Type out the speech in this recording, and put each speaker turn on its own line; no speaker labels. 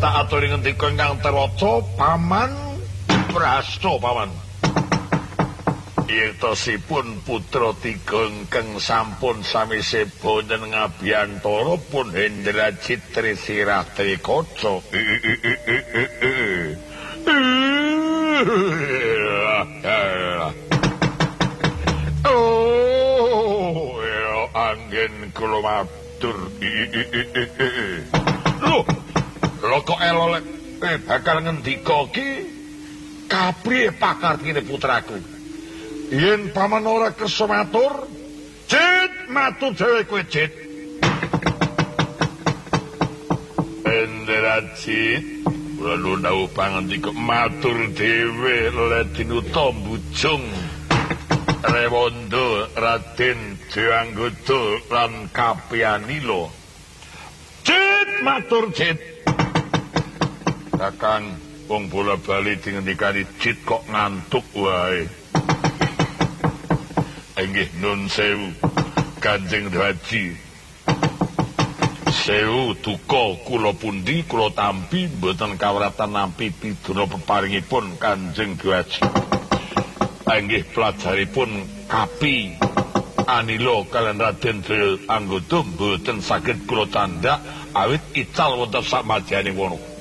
tak aturi ngendika ingkang teraca paman prasta paman. Yektosipun putra tiga ingkang sampun sami seba ngabiyantara pun Hendrajit Trisirah Trikaca. Oh, angin kula matur. Lho kok elolek bakal ngendika ki kapriye pakartine putraku. Yen paman ora kersa matur, Jit matur dhewe kowe Jit. Hendrajit lalu nau pangandika matur dhewe letinuta bujung Rewondo Raden Dewanggota lan Kapianila. Jit matur Jit. Kakang wong bola-bali dingendikani Jit kok ngantuk wae. Inggih nun sewu Kanjeng Haji. Sewu duka kula pundi kula tampi mboten kawratan nampi piduna peparingipun Kanjeng Haji. Inggih pelajaripun Kapi Anila kaliyan Raden Dewanggota mboten saged kula tandak awit ical wonten sak madyaning wana.